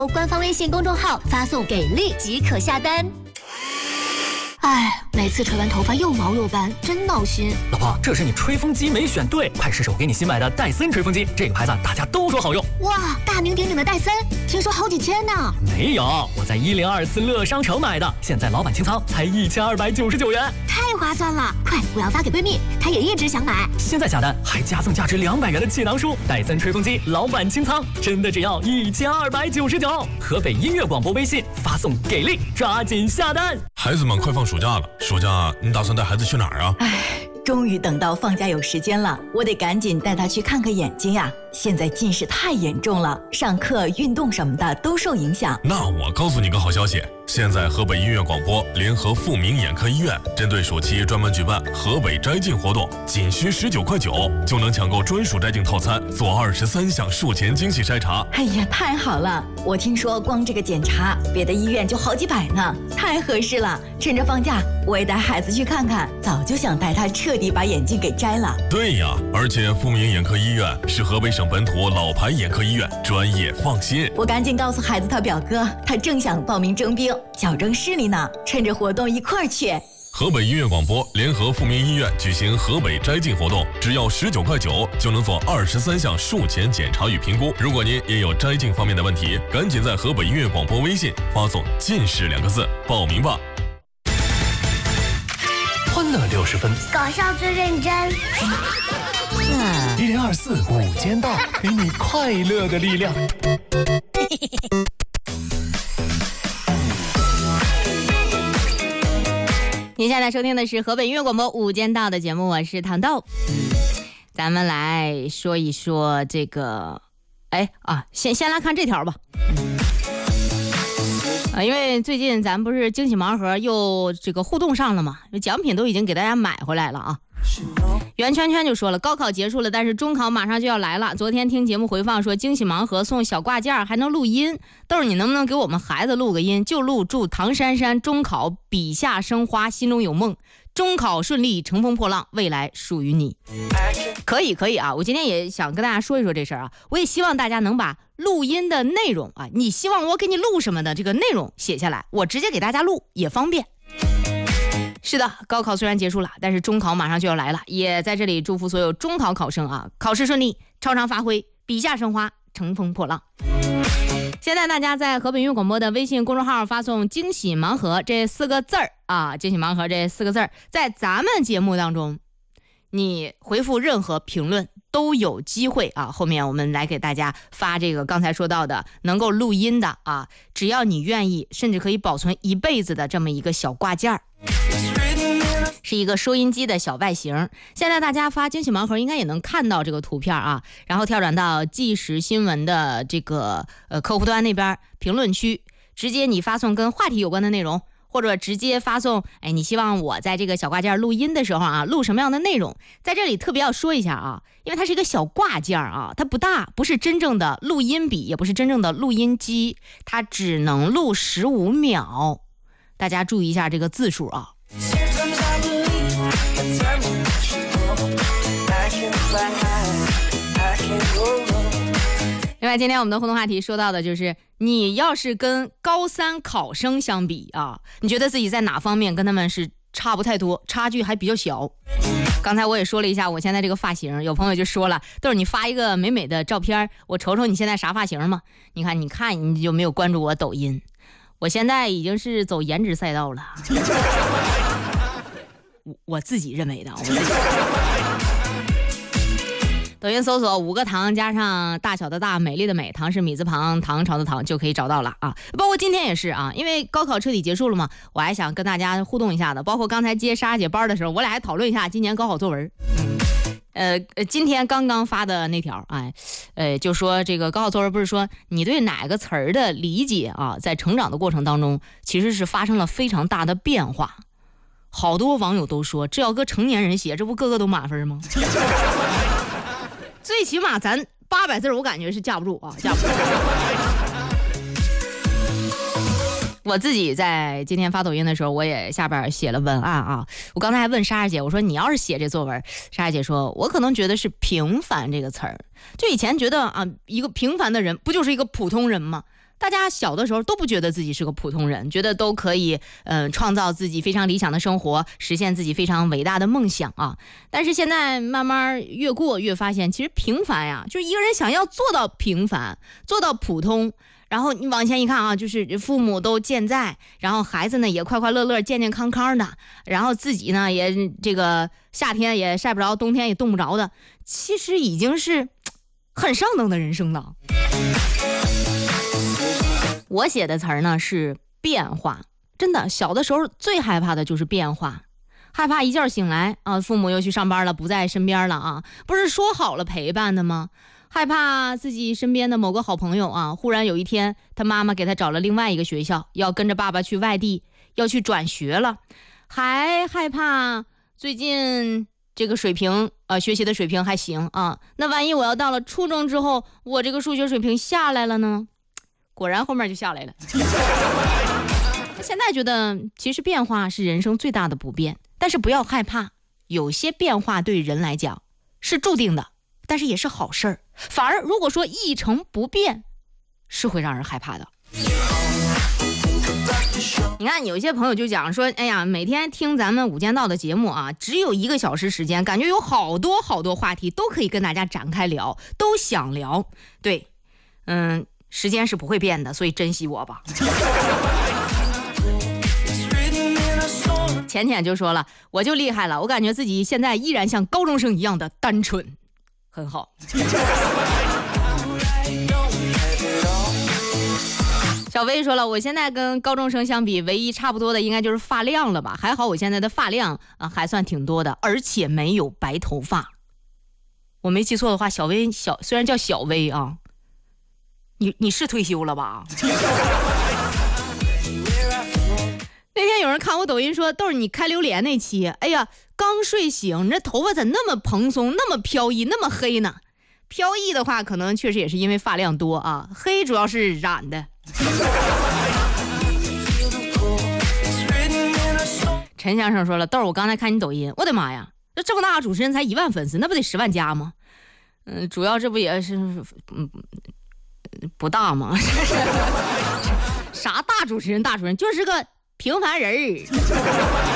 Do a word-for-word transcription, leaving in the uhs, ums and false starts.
官方微信公众号发送给力即可下单。哎，每次吹完头发又毛又干，真闹心。 老婆，这是你吹风机没选对，快试试我给你新买的戴森吹风机，这个牌子大家都说好用。 哇，大名鼎鼎的戴森，听说好几千呢。 没有，我在一零二四乐商城买的，现在老板清仓才一千二百九十九元， 太划算了！快，我要发给闺蜜，她也一直想买。 现在下单还加赠价值两百元的气囊书，戴森吹风机老板清仓，真的只要一千二百九十九。河北音乐广播微信发送给力，抓紧下单。 孩子们快放暑假了，暑假你打算带孩子去哪儿啊？ 唉，终于等到放假有时间了，我得赶紧带他去看看眼睛呀。现在近视太严重了，上课、运动什么的都受影响。 那我告诉你个好消息，现在河北音乐广播联合富民眼科医院，针对暑期专门举办河北摘镜活动，仅需十九块九就能抢购专属摘镜套餐，做二十三项术前精细筛查。 哎呀，太好了！我听说光这个检查，别的医院就好几百呢，太合适了。趁着放假，我也带孩子去看看，早就想带他彻底把眼镜给摘了。 对呀，而且富民眼科医院是河北省本土老牌眼科医院，专业放心。 我赶紧告诉孩子他表哥，他正想报名征兵，矫正视力呢，趁着活动一块儿去。 河北音乐广播联合富民医院举行河北摘镜活动，只要十九块九就能做二十三项术前检查与评估。如果您也有摘镜方面的问题，赶紧在河北音乐广播微信发送近视两个字报名吧。 欢乐六十分， 搞笑最认真。 一零二四午间到，给你快乐的力量。 您现在收听的是河北音乐广播午间到的节目，我是糖豆。咱们来说一说这个，哎啊，先先来看这条吧。啊，因为最近咱不是惊喜盲盒又这个互动上了嘛，奖品都已经给大家买回来了啊。圆圈圈就说了，高考结束了，但是中考马上就要来了。昨天听节目回放说惊喜盲盒送小挂件还能录音，豆儿你能不能给我们孩子录个音？就录祝唐珊珊中考笔下生花，心中有梦，中考顺利，乘风破浪，未来属于你。可以可以啊，我今天也想跟大家说一说这事儿啊，我也希望大家能把录音的内容啊，你希望我给你录什么的这个内容写下来，我直接给大家录也方便。是的，高考虽然结束了，但是中考马上就要来了，也在这里祝福所有中考考生啊，考试顺利，超常发挥，笔下生花，乘风破浪。现在大家在河北音乐广播的微信公众号发送惊喜盲盒这四个字儿啊，惊喜盲盒这四个字儿，在咱们节目当中你回复任何评论都有机会啊，后面我们来给大家发这个刚才说到的能够录音的啊，只要你愿意，甚至可以保存一辈子的这么一个小挂件儿，是一个收音机的小外形。现在大家发惊喜盲盒应该也能看到这个图片啊，然后跳转到即时新闻的这个呃客户端那边评论区，直接你发送跟话题有关的内容，或者直接发送，哎，你希望我在这个小挂件录音的时候啊，录什么样的内容？在这里特别要说一下啊，因为它是一个小挂件啊，它不大，不是真正的录音笔，也不是真正的录音机，它只能录十五秒，大家注意一下这个字数啊。另外今天我们的互动话题说到的就是你要是跟高三考生相比啊，你觉得自己在哪方面跟他们是差不太多，差距还比较小。刚才我也说了一下我现在这个发型，有朋友就说了，豆儿你发一个美美的照片我瞅瞅你现在啥发型吗？你看你看你就没有关注我抖音，我现在已经是走颜值赛道了。我, 我自己认为的，我自己抖音搜索五个糖加上大小的大，美丽的美，糖是米字旁，唐朝的唐，就可以找到了啊。包括今天也是啊，因为高考彻底结束了嘛，我还想跟大家互动一下的。包括刚才接莎姐班的时候，我俩还讨论一下今年高考作文。呃，今天刚刚发的那条，哎，呃，就说这个高考作文不是说你对哪个词儿的理解啊，在成长的过程当中，其实是发生了非常大的变化。好多网友都说，这要搁成年人写，这不个个都满分吗？最起码咱八百字我感觉是架不住啊，架不住。我自己在今天发抖音的时候，我也下边写了文案啊。我刚才还问莎莎姐，我说你要是写这作文，莎莎姐说我可能觉得是平凡这个词儿。就以前觉得啊，一个平凡的人不就是一个普通人吗？ 大家小的时候都不觉得自己是个普通人，觉得都可以嗯、呃、创造自己非常理想的生活，实现自己非常伟大的梦想啊。但是现在慢慢越过越发现，其实平凡呀，就是一个人想要做到平凡，做到普通，然后你往前一看啊，就是父母都健在，然后孩子呢也快快乐乐健健康康的，然后自己呢也这个夏天也晒不着，冬天也冻不着的，其实已经是很上等的人生了。我写的词儿呢是变化，真的小的时候最害怕的就是变化，害怕一觉醒来啊，父母又去上班了，不在身边了啊，不是说好了陪伴的吗？害怕自己身边的某个好朋友啊，忽然有一天他妈妈给他找了另外一个学校，要跟着爸爸去外地，要去转学了，还害怕最近这个水平啊、呃，学习的水平还行啊，那万一我要到了初中之后，我这个数学水平下来了呢？果然后面就下来了。现在觉得其实变化是人生最大的不便，但是不要害怕，有些变化对人来讲是注定的，但是也是好事儿。反而如果说一成不变，是会让人害怕的。你看有一些朋友就讲说，哎呀，每天听咱们无间道的节目啊，只有一个小时时间，感觉有好多好多话题都可以跟大家展开聊，都想聊。对，嗯，时间是不会变的，所以珍惜我吧。浅浅就说了，我就厉害了，我感觉自己现在依然像高中生一样的单纯，很好。小薇说了，我现在跟高中生相比，唯一差不多的应该就是发量了吧，还好我现在的发量啊还算挺多的，而且没有白头发。我没记错的话，小薇小虽然叫小薇啊，你你是退休了吧？那天有人看我抖音说，豆儿你开榴莲那期，哎呀，刚睡醒，你这头发咋那么蓬松，那么飘逸，那么黑呢？飘逸的话，可能确实也是因为发量多啊，黑主要是染的。陈先生说了，豆儿，我刚才看你抖音，我的妈呀，这这么大个主持人才一万粉丝，那不得十万加吗？嗯，主要这不也是嗯不大吗？啥大主持人大主持人，就是个平凡人儿。